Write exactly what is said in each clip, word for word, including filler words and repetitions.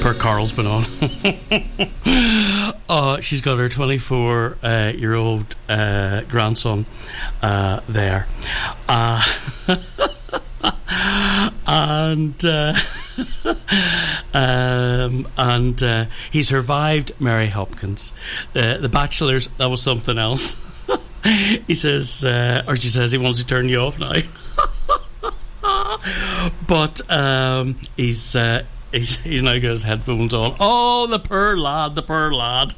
Per Carl's been on. uh, she's got her twenty-four uh, year old uh, grandson uh, there. Uh, and uh, um, and uh, he survived Mary Hopkins. Uh, the Bachelors, that was something else. He says, uh, or she says, he wants to turn you off now. But um, he's uh, he's he's now got his headphones on. Oh, the poor lad, the poor lad.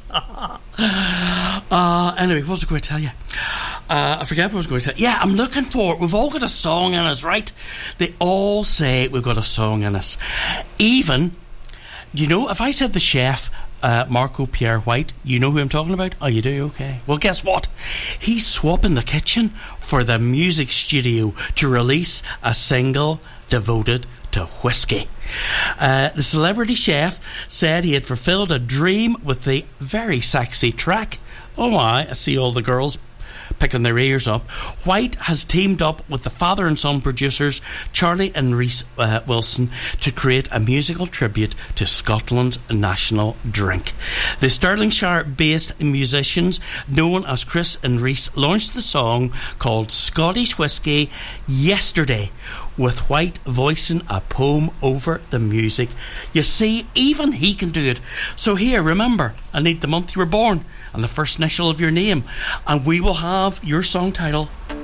uh, anyway, what was I going to tell you? Uh, I forget what I was going to tell you. Yeah, I'm looking for. We've all got a song in us, right? They all say we've got a song in us. Even, you know, if I said the chef. Uh, Marco Pierre White, you know who I'm talking about? Oh, you do? Okay. Well, guess what? He's swapping the kitchen for the music studio to release a single devoted to whiskey. Uh, the celebrity chef said he had fulfilled a dream with the very sexy track. Oh my, I see all the girls picking their ears up. White has teamed up with the father and son producers Charlie and Reese uh, Wilson to create a musical tribute to Scotland's national drink. The Stirlingshire-based musicians known as Chris and Reese launched the song called Scottish Whiskey yesterday, with White voicing a poem over the music. You see, even he can do it. So here, remember, I need the month you were born and the first initial of your name, and we will have your song title